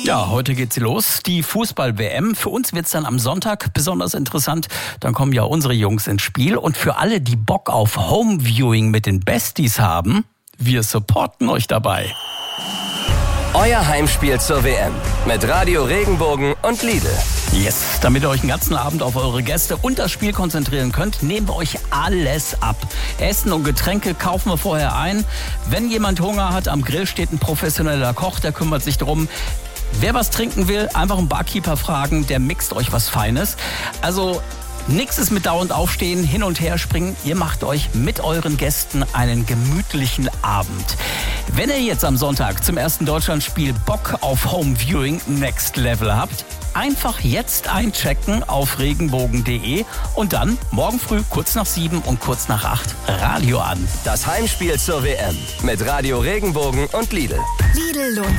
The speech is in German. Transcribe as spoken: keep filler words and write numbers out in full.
Ja, heute geht sie los, die Fußball-W M. Für uns wird's dann am Sonntag besonders interessant. Dann kommen ja unsere Jungs ins Spiel. Und für alle, die Bock auf Homeviewing mit den Besties haben, wir supporten euch dabei. Euer Heimspiel zur W M mit Radio Regenbogen und Lidl. Yes, damit ihr euch den ganzen Abend auf eure Gäste und das Spiel konzentrieren könnt, nehmen wir euch alles ab. Essen und Getränke kaufen wir vorher ein. Wenn jemand Hunger hat, am Grill steht ein professioneller Koch, der kümmert sich drum. Wer was trinken will, einfach einen Barkeeper fragen, der mixt euch was Feines. Also nix ist mit dauernd aufstehen, hin und her springen. Ihr macht euch mit euren Gästen einen gemütlichen Abend. Wenn ihr jetzt am Sonntag zum ersten Deutschlandspiel Bock auf Homeviewing Next Level habt, einfach jetzt einchecken auf regenbogen punkt de und dann morgen früh kurz nach sieben und kurz nach acht Radio an. Das Heimspiel zur W M mit Radio Regenbogen und Lidl. Lidl lohnt